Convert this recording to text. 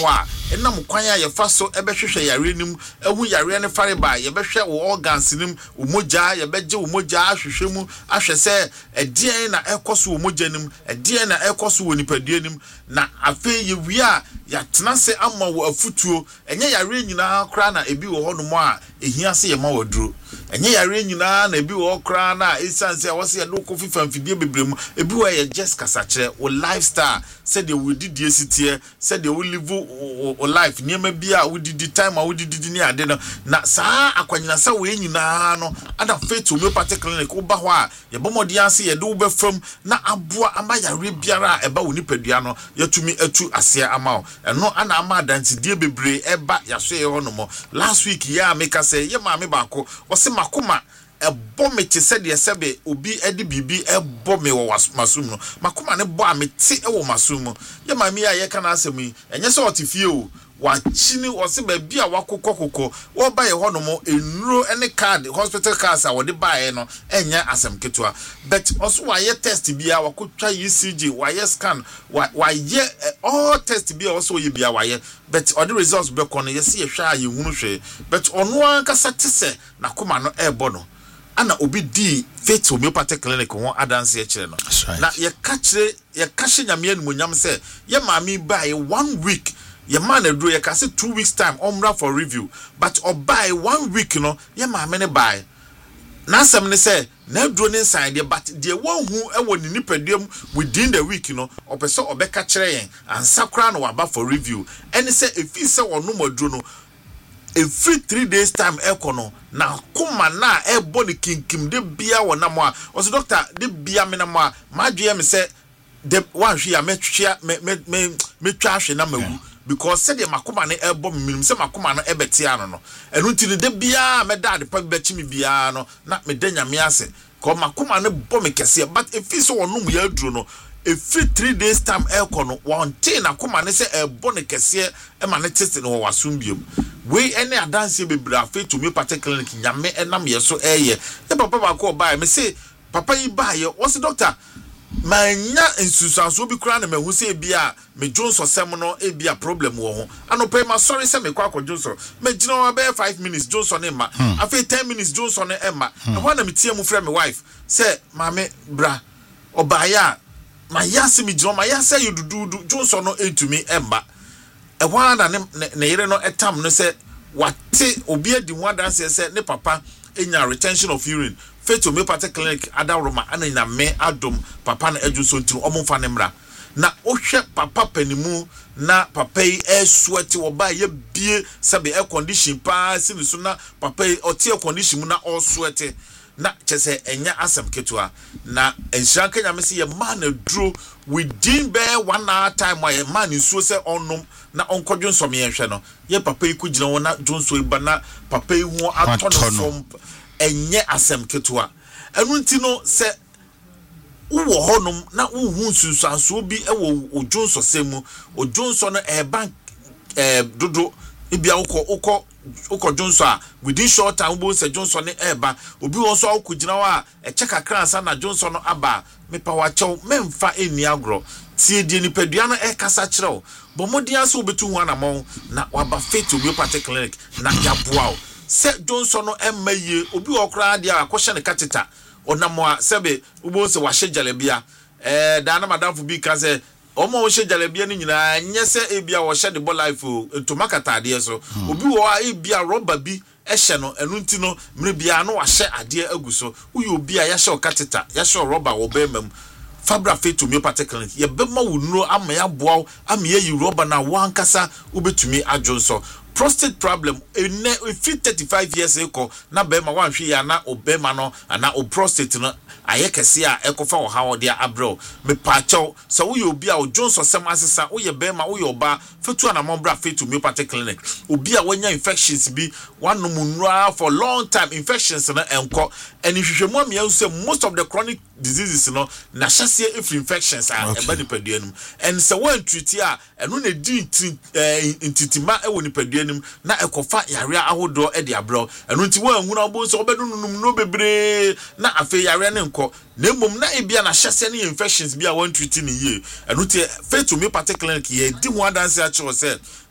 ho a enam kwan a ye fa so ebehwehwe yare nim ehu yare ne fare ba ye behwe wo organs nim umogya ye beje umogya ahwehwe mu ahwe se edien na ekoso umogya nim edien na ekoso wo nipadua nim na afi ye wi a ya tenase ama wo afutuo enye yare nyina kra na ebi wo hono mo a ehia se ye ma waduro enye yare nyina na ebi wo kra na esanse a wose ye do kofi famfidie bebrem ebi wo ye just kasakire wo lifestyle said they will did yesterday said they will live o life niema bia wo didi time a wo didi ni ade no na saa akwanyina sa we nyina no ada faith homeopathic clinic wo ba ho a ye bomodi ase ye do wo befam na aboa ama yare biara a eba wo nipadua no yatumi atu ase ama wo eno ana ama adantidie bebre eba yaso ye hono mo last week ya meka say ye ma me baako wo se makoma ebo me te se de sebe obi edi bibi ebo me wo masum no makoma ne bo a me te e wo masum ye ma me ya ye kana asem yi enye se otifie o wa chini wo se ba bi a wakokokoko wo ba ye hono mo enuro ene card hospital cards a wo de ba ye no enye asem ketwa but also wa ye test bi a wakotwa ECG wa ye scan wa ye all test bi a also ye bi a wa ye but all the results be kono ye se ye hwa ye hunu hwe but ono an kasa tese na koma no ebo no ana obi di faith homeopathic clinic ho adanse e kire no na ye ka kire ye ka hye nyame anumunyam se ye maami ba ye 1 week ye man edro ye ka se 2 weeks time omra for review but obai 1 week no ye maami ne bai na asem ne se na edro ne inside de but de won hu e woni nipaduam within the week no opeso obeka kire yen ansakra no waba for review ene se efi se wonu modro no every 3 days time ekono na kuma na ebo ni kinkim de bia wona mo a o se doctor de bia me na mo a madwe me se de wan hwe ya metwea me twa hwe na mawu because said the makoma ne ebo minim se makoma no ebete ano no enu nti ne de bia me da de pa bechi me bia no na me da nyame ase ko makoma ne bo me kese but if so wonum ya aduro no every 3 days time ekono one thing na koma ne se ebo ne kese e ma ne tete no wasum biom we any adanse bebra fe to me particular clinic nyame enam ye so eye e papa ba ko ba me say papa yi ba ye what's the doctor manya insusanso bi kura na mehu se bia me Johnson sem no e bia problem wo ho anope ma sorry se me kwa Johnson me gina wa be 5 minutes Johnson e ma afi 10 minutes Johnson e ma e ho na me tie mu frɛ me wife say mame bra obaya ma yase me gina ma yase you do Johnson no e to me e ma e ho na ne yere no etam no se wate obi adi ho adanse se ne papa enya retention of urine faith homeopathic clinic adaroma ananya me adom papa na adwuso nti omfa ne mra na ohwe papa panimu na papa yi sweat oba ye bie sabe air condition pa sini so na papa yi otie condition mu na all sweat na chese enya asem ketua na enhranka nyame se ye man duro within be 1 hour time why man nsuo se onnom na onkodwo nsom ye hwe no ye papa yi kugina wona jonso iba na papa yi ho atono from enye asem ketua enu nti no se uwo honum na uhu nsusanso bi ewo ojonso semu ojonso no bank dodo ibia uko jonso a within short time bo se jonso ne eba obi won so akugina wa check akransa na jonso no aba mepa wa chew memfa eni agro tie die nipadua no kasa kirew bo modian so obetu hu anamon na waba faith homeopathic clinic na yaboa se Johnson no emaye obi okra dia akohye ne kateta onamo sebe ubo se wahye jalebia da na madam fu bi ka se omo wo hye jalebia ni nyina nye se ebia wo hye de bo life to makata ade so obi wo a ebia rubber bi ehye no enu nti no mre bia no wahye ade aguso uyi obi a yahye kateta yahye rubber wo be mam Fabra faith homeopathic clinic ye bema wo nuro ama ya boa ama ye rubber na wankasa ubetumi adwonso prostate problem if 35 years ago na bema wan hwe ya na obema no ana o prostate no ayekese a ekofa wo ha wo dia abro me pacho so wo ye obi a o Johnson sem asesa wo ye bema wo ye oba fetu ana mombra faith homeopathic clinic obi a wanya infections bi wanom nura for long time infections na enko eni hwehwemu amia say most of the chronic diseases no na hyase if infections are eba nipaduanum and so one treat a eno na di intitima e wo nipaduanum na ekofa yare ahodo e de abro eno nti wo anhuna obo so obedunum no bebre na afi yare ne nko na mom na ebia na hyase ne infections bia one treat ni ye eno nti faith homeopathic clinic ye di ho adanse a che say